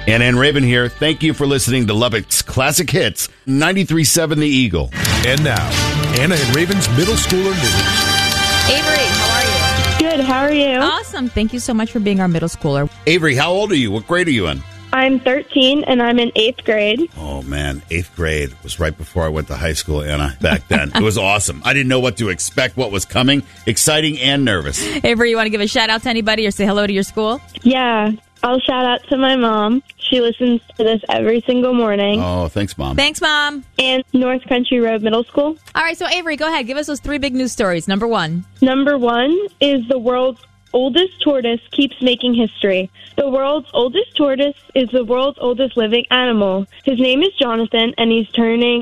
Anna and Raven here. Thank you for listening to Lubbock's Classic Hits, 93.7 The Eagle. And now, Anna and Raven's Middle Schooler News. Avery, how are you? Good, how are you? Awesome. Thank you so much for being our middle schooler. Avery, how old are you? What grade are you in? I'm 13 and I'm in 8th grade. Oh, man, 8th grade was right before I went to high school, Anna, back then. It was awesome. I didn't know what to expect, what was coming. Exciting and nervous. Avery, you want to give a shout out to anybody or say hello to your school? Yeah, I'll shout out to my mom. She listens to this every single morning. Oh, thanks, Mom. Thanks, Mom. And North Country Road Middle School. All right, so Avery, go ahead. Give us those 3 big news stories. Number 1. Number 1 is the world's oldest tortoise keeps making history. The world's oldest tortoise is the world's oldest living animal. His name is Jonathan, and he's turning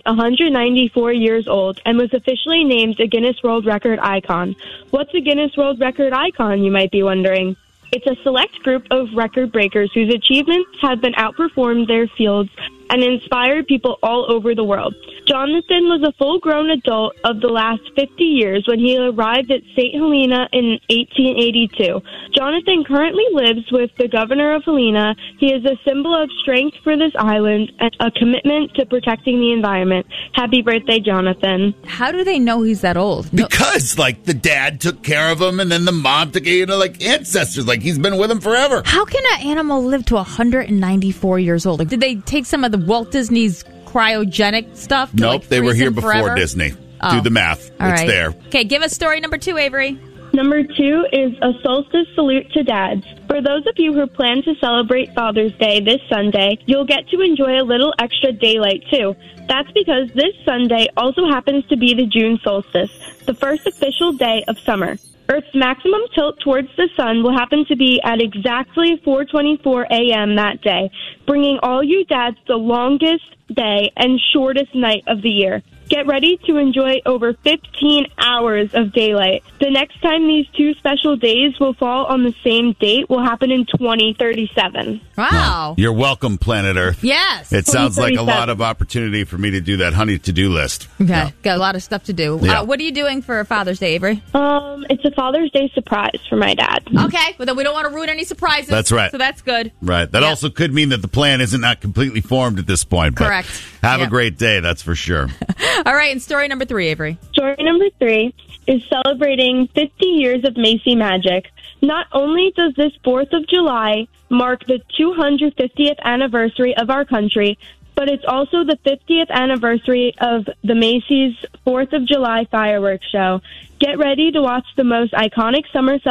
194 years old and was officially named a Guinness World Record icon. What's a Guinness World Record icon, you might be wondering? It's a select group of record breakers whose achievements have been outperformed their fields and inspired people all over the world. Jonathan was a full-grown adult of the last 50 years when he arrived at St. Helena in 1882. Jonathan currently lives with the governor of Helena. He is a symbol of strength for this island and a commitment to protecting the environment. Happy birthday, Jonathan. How do they know he's that old? Because, the dad took care of him, and then the mom took, ancestors. He's been with him forever. How can an animal live to 194 years old? Did they take some of the Walt Disney's cryogenic stuff? Nope, they were here before forever? Disney. Oh. Do the math. All it's right. there. Okay, give us story number 2, Avery. Number 2 is a solstice salute to dads. For those of you who plan to celebrate Father's Day this Sunday, you'll get to enjoy a little extra daylight too. That's because this Sunday also happens to be the June solstice, the first official day of summer. Earth's maximum tilt towards the sun will happen to be at exactly 4:24 a.m. that day, bringing all you dads the longest day and shortest night of the year. Get ready to enjoy over 15 hours of daylight. The next time these 2 special days will fall on the same date will happen in 2037. Wow. You're welcome, planet Earth. Yes. It sounds like a 2037. lot of opportunity for me to do that honey to-do list. Okay, Yeah. got a lot of stuff to do. Yeah. What are you doing for Father's Day, Avery? It's a Father's Day surprise for my dad. Okay, well then we don't want to ruin any surprises. That's right. So that's good. Right. That Yeah. also could mean that the plan isn't not completely formed at this point. But Correct. have Yep. a great day, that's for sure. All right, and story number 3, Avery. Story number 3 is celebrating 50 years of Macy Magic. Not only does this 4th of July mark the 250th anniversary of our country, but it's also the 50th anniversary of the Macy's 4th of July fireworks show. Get ready to watch the most iconic summer